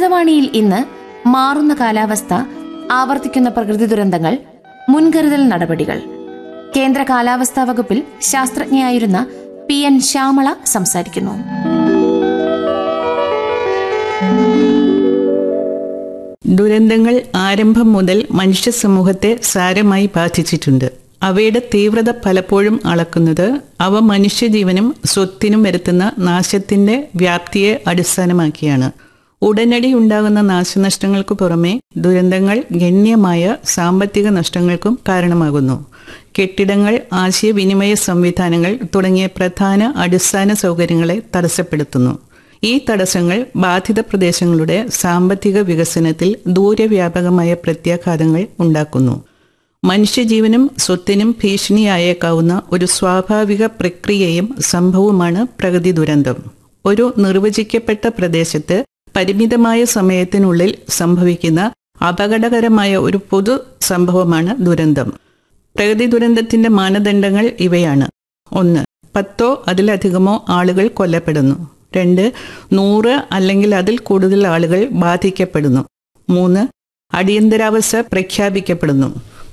ദുരിതവാണിയിൽ ഇന്ന് മാറുന്ന കാലാവസ്ഥ, ആവർത്തിക്കുന്ന പ്രകൃതി ദുരന്തങ്ങൾ, മുൻകരുതൽ നടപടികൾ. കേന്ദ്ര കാലാവസ്ഥാ വകുപ്പിൽ ശാസ്ത്രജ്ഞയായിരുന്ന PN ശ്യാമള സംസാരിക്കുന്നു. ദുരന്തങ്ങൾ ആരംഭം മുതൽ മനുഷ്യ സമൂഹത്തെ സാരമായി ബാധിച്ചിട്ടുണ്ട്. അവയുടെ തീവ്രത പലപ്പോഴും അളക്കുന്നത് അവ മനുഷ്യജീവനും സ്വത്തിനും വരുത്തുന്ന നാശത്തിന്റെ വ്യാപ്തിയെ അടിസ്ഥാനമാക്കിയാണ്. ഉടനടി ഉണ്ടാകുന്ന നാശനഷ്ടങ്ങൾക്ക് പുറമെ ദുരന്തങ്ങൾ ഗണ്യമായ സാമ്പത്തിക നഷ്ടങ്ങൾക്കും കാരണമാകുന്നു. കെട്ടിടങ്ങൾ, ആശയവിനിമയ സംവിധാനങ്ങൾ തുടങ്ങിയ പ്രധാന അടിസ്ഥാന സൗകര്യങ്ങളെ തടസ്സപ്പെടുത്തുന്നു. ഈ തടസ്സങ്ങൾ ബാധിത പ്രദേശങ്ങളുടെ സാമ്പത്തിക വികസനത്തിൽ ദൂരവ്യാപകമായ പ്രത്യാഘാതങ്ങൾ ഉണ്ടാക്കുന്നു. മനുഷ്യജീവനും സ്വത്തിനും ഭീഷണിയായേക്കാവുന്ന ഒരു സ്വാഭാവിക പ്രക്രിയയും സംഭവമാണ് പ്രകൃതി ദുരന്തം. ഒരു നിർവചിക്കപ്പെട്ട പ്രദേശത്ത് പരിമിതമായ സമയത്തിനുള്ളിൽ സംഭവിക്കുന്ന അപകടകരമായ ഒരു പൊതു സംഭവമാണ് ദുരന്തം. പ്രകൃതി ദുരന്തത്തിന്റെ മാനദണ്ഡങ്ങൾ ഇവയാണ്: 1. 10 അതിലധികമോ ആളുകൾ കൊല്ലപ്പെടുന്നു. 2. 100 അല്ലെങ്കിൽ അതിൽ കൂടുതൽ ആളുകൾ ബാധിക്കപ്പെടുന്നു. 3. അടിയന്തരാവസ്ഥ പ്രഖ്യാപിക്കപ്പെടുന്നു.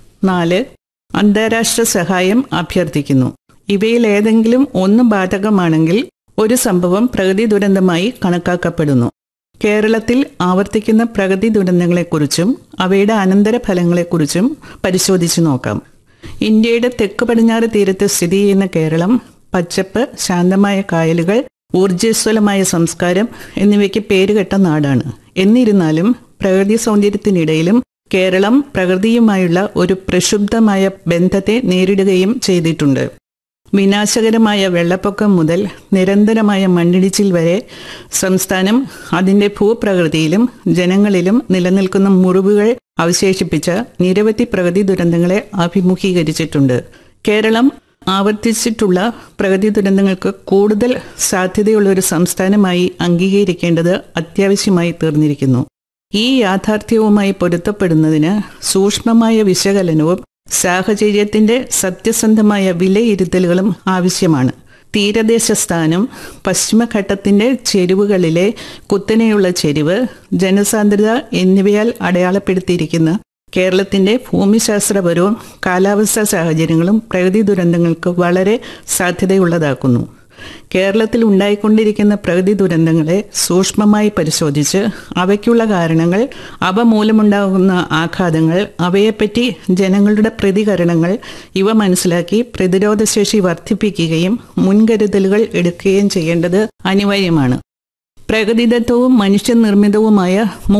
4. അന്താരാഷ്ട്ര സഹായം അഭ്യർത്ഥിക്കുന്നു. ഇവയിൽ ഏതെങ്കിലും ഒന്ന് ബാധകമാണെങ്കിൽ ഒരു സംഭവം പ്രകൃതി ദുരന്തമായി കണക്കാക്കപ്പെടുന്നു. കേരളത്തിൽ ആവർത്തിക്കുന്ന പ്രകൃതി ദുരന്തങ്ങളെക്കുറിച്ചും അവയുടെ അനന്തരഫലങ്ങളെക്കുറിച്ചും പരിശോധിച്ചു നോക്കാം. ഇന്ത്യയുടെ തെക്ക് പടിഞ്ഞാറ് തീരത്ത് സ്ഥിതി ചെയ്യുന്ന കേരളം പച്ചപ്പ്, ശാന്തമായ കായലുകൾ, ഊർജ്ജസ്വലമായ സംസ്കാരം എന്നിവയ്ക്ക് പേരുകെട്ട നാടാണ്. എന്നിരുന്നാലും പ്രകൃതി സൗന്ദര്യത്തിനിടയിലും കേരളം പ്രകൃതിയുമായുള്ള ഒരു പ്രക്ഷുബ്ധമായ ബന്ധത്തെ നേരിടുകയും ചെയ്തിട്ടുണ്ട്. വിനാശകരമായ വെള്ളപ്പൊക്കം മുതൽ നിരന്തരമായ മണ്ണിടിച്ചിൽ വരെ സംസ്ഥാനം അതിൻ്റെ ഭൂപ്രകൃതിയിലും ജനങ്ങളിലും നിലനിൽക്കുന്ന മുറിവുകൾ അവശേഷിപ്പിച്ച നിരവധി പ്രകൃതി ദുരന്തങ്ങളെ അഭിമുഖീകരിച്ചിട്ടുണ്ട്. കേരളം ആവർത്തിച്ചിട്ടുള്ള പ്രകൃതി ദുരന്തങ്ങൾക്ക് കൂടുതൽ സാധ്യതയുള്ള ഒരു സംസ്ഥാനമായി അംഗീകരിക്കേണ്ടത് അത്യാവശ്യമായി തീർന്നിരിക്കുന്നു. ഈ യാഥാർത്ഥ്യവുമായി പൊരുത്തപ്പെടുന്നതിന് സൂക്ഷ്മമായ വിശകലനവും സാഹചര്യത്തിന്റെ സത്യസന്ധമായ വിലയിരുത്തലുകളും ആവശ്യമാണ്. തീരദേശ സ്ഥാനം, പശ്ചിമഘട്ടത്തിന്റെ ചെരിവുകളിലെ കുത്തനെയുള്ള ചെരിവ്, ജനസാന്ദ്രത എന്നിവയാൽ അടയാളപ്പെടുത്തിയിരിക്കുന്ന കേരളത്തിന്റെ ഭൂമിശാസ്ത്രപരവും കാലാവസ്ഥാ സാഹചര്യങ്ങളും പ്രകൃതി ദുരന്തങ്ങൾക്ക് വളരെ സാധ്യതയുള്ളതാക്കുന്നു. കേരളത്തിൽ ഉണ്ടായിക്കൊണ്ടിരിക്കുന്ന പ്രകൃതി ദുരന്തങ്ങളെ സൂക്ഷ്മമായി പരിശോധിച്ച് അവയ്ക്കുള്ള കാരണങ്ങൾ, അവ മൂലമുണ്ടാകുന്ന ആഘാതങ്ങൾ, അവയെപ്പറ്റി ജനങ്ങളുടെ പ്രതികരണങ്ങൾ ഇവ മനസ്സിലാക്കി പ്രതിരോധശേഷി വർദ്ധിപ്പിക്കുകയും മുൻകരുതലുകൾ എടുക്കുകയും ചെയ്യേണ്ടത് അനിവാര്യമാണ്. പ്രകൃതിദത്തവും മനുഷ്യനിർമ്മിതവുമായ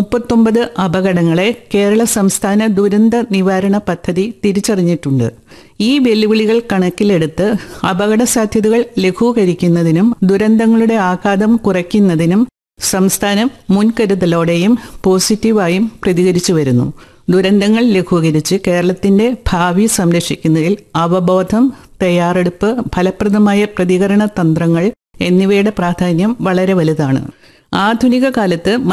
39 അപകടങ്ങളെ കേരള സംസ്ഥാന ദുരന്ത നിവാരണ പദ്ധതി തിരിച്ചറിഞ്ഞിട്ടുണ്ട്. ഈ വെല്ലുവിളികൾ കണക്കിലെടുത്ത് അപകട സാധ്യതകൾ ലഘൂകരിക്കുന്നതിനും ദുരന്തങ്ങളുടെ ആഘാതം കുറയ്ക്കുന്നതിനും സംസ്ഥാനം മുൻകരുതലോടെയും പോസിറ്റീവായും പ്രതികരിച്ചു വരുന്നു. ദുരന്തങ്ങൾ ലഘൂകരിച്ച് കേരളത്തിന്റെ ഭാവി സംരക്ഷിക്കുന്നതിൽ അവബോധം, തയ്യാറെടുപ്പ്, ഫലപ്രദമായ പ്രതികരണ തന്ത്രങ്ങൾ എന്നിവയുടെ പ്രാധാന്യം വളരെ വലുതാണ്. ആധുനിക കാലത്ത്